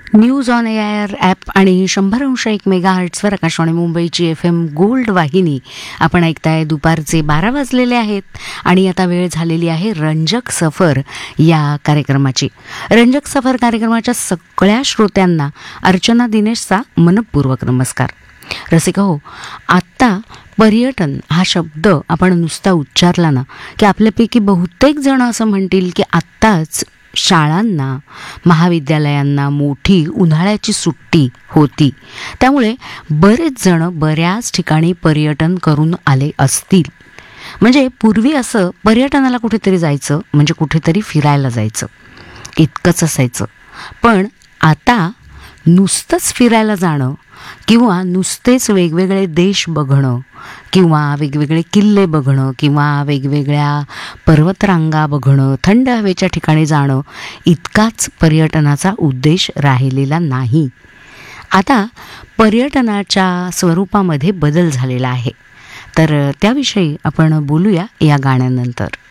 News on air app आणि 100.1 मेगाहर्ट्झवर आकाशवाणी मुंबईची FM gold वाहिनी आपण ऐकताय. दुपारचे 12 वाजलेले आहेत आणि आता वेळ झालेली आहे रंजक सफर या कार्यक्रमाची. रंजक सफर कार्यक्रमाच्या सगळ्या श्रोत्यांना अर्चना दिनेशचा मनपूर्वक नमस्कार. रसिका हो, आत्ता पर्यटन हा शब्द आपण नुसता उच्चारला ना की आपल्यापैकी बहुतेक जण असं म्हणतील की आत्ताच शाळांना, महाविद्यालयांना मोठी उन्हाळ्याची सुट्टी होती, त्यामुळे बरेच जण बऱ्याच ठिकाणी पर्यटन करून आले असतील. म्हणजे पूर्वी असं पर्यटनाला कुठेतरी जायचं म्हणजे कुठेतरी फिरायला जायचं इतकंच असायचं. पण आता नुसतंच फिरायला जाणं किंवा नुसतेच वेगवेगळे देश बघणं किंवा वेगवेगळे किल्ले बघणं किंवा वेगवेगळ्या पर्वतरांगा बघणं, थंड हवेच्या ठिकाणी जाणं इतकाच पर्यटनाचा उद्देश राहिलेला नाही. आता पर्यटनाच्या स्वरूपामध्ये बदल झालेला आहे. तर त्याविषयी आपण बोलूया या गाण्यानंतर.